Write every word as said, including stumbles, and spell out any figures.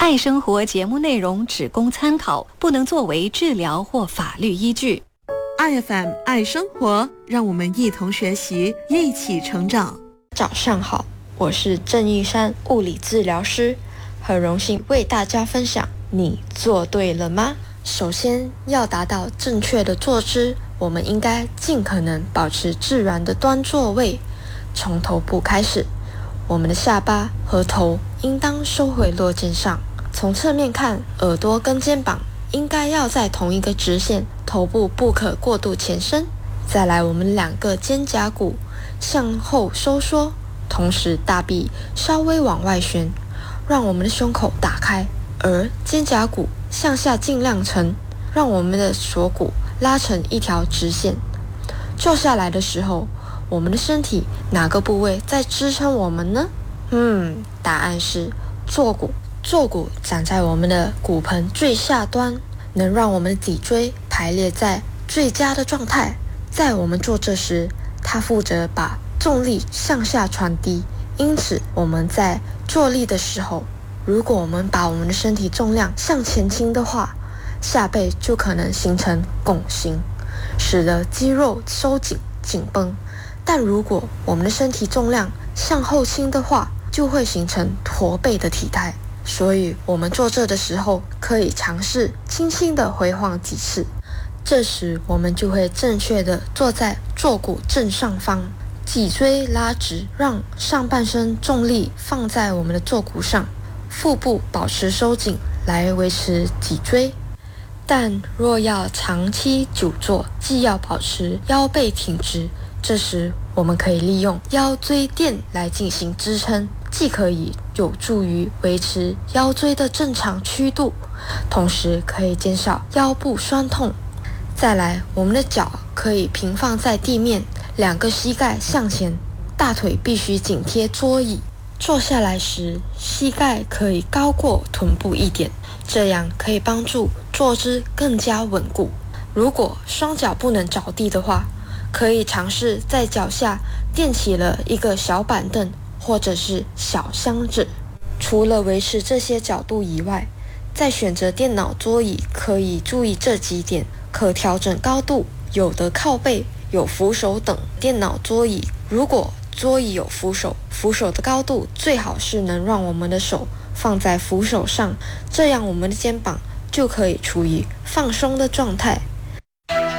爱生活节目内容只供参考，不能作为治疗或法律依据。 爱 F M 爱生活，让我们一同学习，一起成长。 早上好，我是郑玉山物理治疗师，很荣幸为大家分享你做对了吗？首先要达到正确的坐姿，我们应该尽可能保持自然的端坐位。从头部开始，我们的下巴和头应当收回落肩上。从侧面看，耳朵跟肩膀应该要在同一个直线，头部不可过度前伸。再来，我们两个肩胛骨向后收缩，同时大臂稍微往外旋，让我们的胸口打开，而肩胛骨向下尽量沉，让我们的锁骨拉成一条直线。坐下来的时候，我们的身体哪个部位在支撑我们呢？嗯，答案是坐骨。坐骨长在我们的骨盆最下端，能让我们的脊椎排列在最佳的状态。在我们坐着时，它负责把重力向下传递，因此我们在坐立的时候，如果我们把我们的身体重量向前倾的话，下背就可能形成拱形，使得肌肉收紧紧绷。但如果我们的身体重量向后倾的话，就会形成驼背的体态。所以我们坐这的时候，可以尝试轻轻地回晃几次，这时我们就会正确地坐在坐骨正上方，脊椎拉直，让上半身重力放在我们的坐骨上，腹部保持收紧来维持脊椎。但若要长期久坐，既要保持腰背挺直，这时我们可以利用腰椎垫来进行支撑，既可以有助于维持腰椎的正常曲度，同时可以减少腰部酸痛。再来，我们的脚可以平放在地面，两个膝盖向前，大腿必须紧贴桌椅。坐下来时，膝盖可以高过臀部一点，这样可以帮助坐姿更加稳固。如果双脚不能着地的话，可以尝试在脚下垫起了一个小板凳或者是小箱子。除了维持这些角度以外，在选择电脑桌椅可以注意这几点：可调整高度，有的靠背，有扶手等。电脑桌椅如果桌椅有扶手，扶手的高度最好是能让我们的手放在扶手上，这样我们的肩膀就可以处于放松的状态。